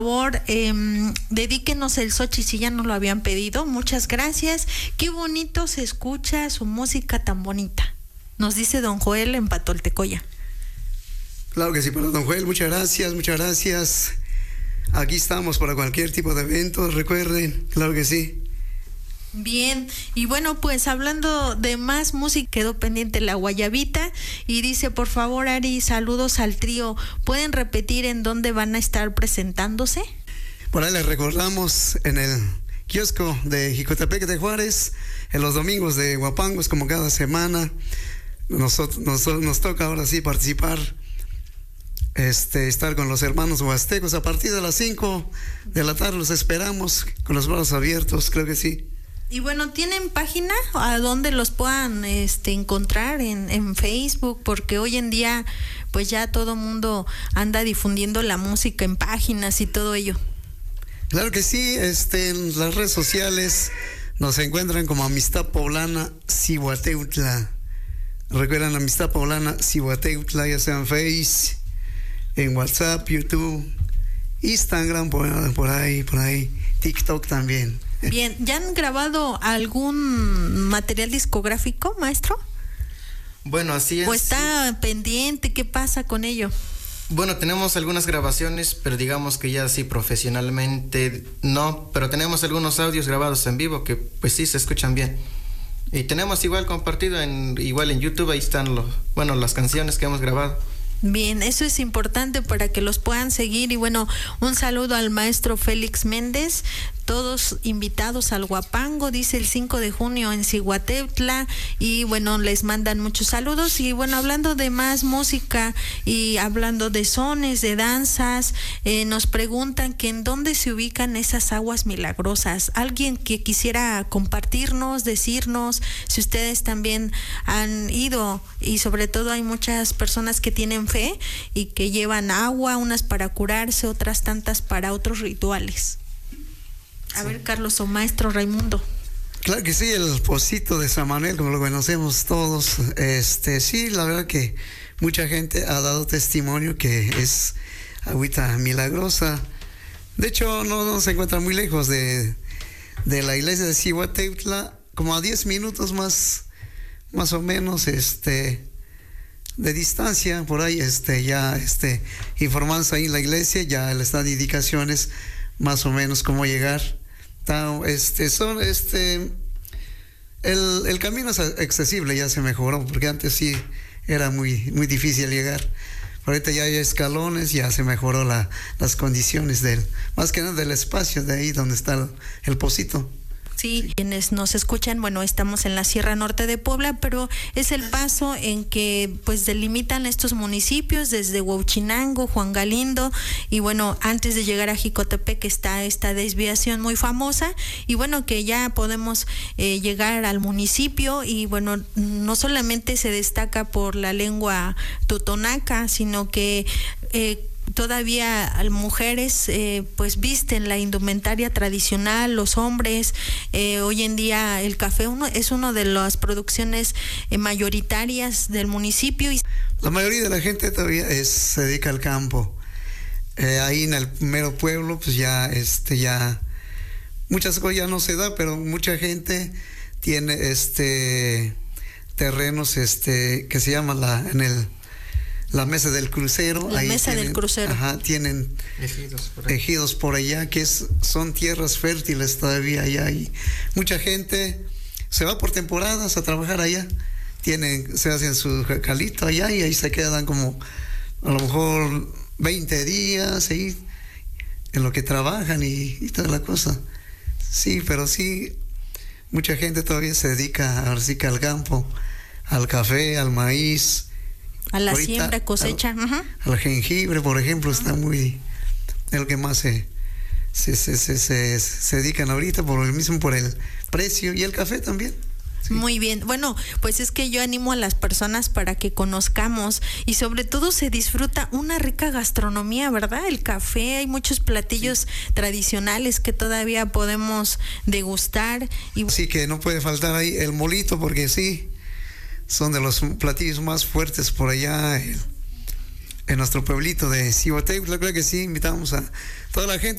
Por favor, dedíquenos el Xochitl si ya no lo habían pedido. Muchas gracias. Qué bonito se escucha su música tan bonita. Nos dice don Joel en Patoltecoya. Claro que sí, para don Joel, muchas gracias, muchas gracias. Aquí estamos para cualquier tipo de eventos, recuerden, claro que sí. Bien, y bueno, pues hablando de más música, quedó pendiente la guayabita y dice, por favor, Ari, saludos al trío. ¿Pueden repetir en dónde van a estar presentándose? Por ahí les recordamos en el kiosco de Jicotepec de Juárez, en los domingos de Huapangos, como cada semana. Nos toca ahora sí participar, estar con los hermanos huastecos a partir de las 5 de la tarde. Los esperamos con los brazos abiertos, creo que sí. Y bueno, ¿tienen página a donde los puedan encontrar en Facebook? Porque hoy en día pues ya todo mundo anda difundiendo la música en páginas y todo ello. Claro que sí, en las redes sociales nos encuentran como Amistad Poblana Cihuateutla. Recuerdan Amistad Poblana Cihuateutla, ya sea en Face, en WhatsApp, YouTube, Instagram, por ahí, TikTok también. Bien, ¿ya han grabado algún material discográfico, maestro? Bueno, así es. ¿O está pendiente? ¿Qué pasa con ello? Bueno, tenemos algunas grabaciones, pero digamos que ya así profesionalmente no, pero tenemos algunos audios grabados en vivo que pues sí se escuchan bien. Y tenemos igual compartido igual en YouTube, ahí están las canciones que hemos grabado. Bien, eso es importante para que los puedan seguir. Y bueno, un saludo al maestro Félix Méndez, todos invitados al Huapango, dice el 5 de junio en Cihuateutla, y bueno, les mandan muchos saludos. Y bueno, hablando de más música y hablando de sones, de danzas, nos preguntan que en dónde se ubican esas aguas milagrosas. Alguien que quisiera compartirnos, decirnos si ustedes también han ido, y sobre todo hay muchas personas que tienen fe y que llevan agua, unas para curarse, otras tantas para otros rituales. A ver, Carlos o maestro Raimundo. Claro que sí, el Pocito de San Manuel, como lo conocemos todos, sí, la verdad que mucha gente ha dado testimonio que es agüita milagrosa. De hecho, no se encuentra muy lejos de la iglesia de Cihuateutla, como a 10 minutos más o menos, de distancia, por ahí, informándose ahí en la iglesia, ya les dan indicaciones más o menos cómo llegar. El camino es accesible, ya se mejoró, porque antes sí era muy, muy difícil llegar. Ahorita ya hay escalones, ya se mejoró las condiciones más que nada del espacio de ahí donde está el Pocito. Sí, quienes nos escuchan, bueno, estamos en la Sierra Norte de Puebla, pero es el paso en que pues delimitan estos municipios desde Huauchinango, Juan Galindo, y bueno, antes de llegar a Jicotepec está esta desviación muy famosa, y bueno, que ya podemos llegar al municipio, y bueno, no solamente se destaca por la lengua totonaca, sino que todavía mujeres pues visten la indumentaria tradicional, los hombres, hoy en día el café es una de las producciones mayoritarias del municipio. La mayoría de la gente todavía se dedica al campo. Ahí en el mero pueblo pues ya muchas cosas ya no se da, pero mucha gente tiene terrenos que se llama la mesa del crucero. La ahí mesa del crucero. Ajá, tienen ejidos por allá, que son tierras fértiles todavía allá. Y mucha gente se va por temporadas a trabajar allá. Se hacen su jacalito allá y ahí se quedan como a lo mejor 20 días ahí en lo que trabajan y toda la cosa. Sí, pero sí, mucha gente todavía se dedica ahora sí que al campo, al café, al maíz. A la siembra, cosecha. Al jengibre, por ejemplo, está muy... el que más se dedican ahorita por el precio, y el café también. Sí. Muy bien. Bueno, pues es que yo animo a las personas para que conozcamos, y sobre todo se disfruta una rica gastronomía, ¿verdad? El café, hay muchos platillos tradicionales que todavía podemos degustar. Sí, que no puede faltar ahí el molito, porque sí, son de los platillos más fuertes por allá en nuestro pueblito de Cihuateutla. Creo que sí, invitamos a toda la gente.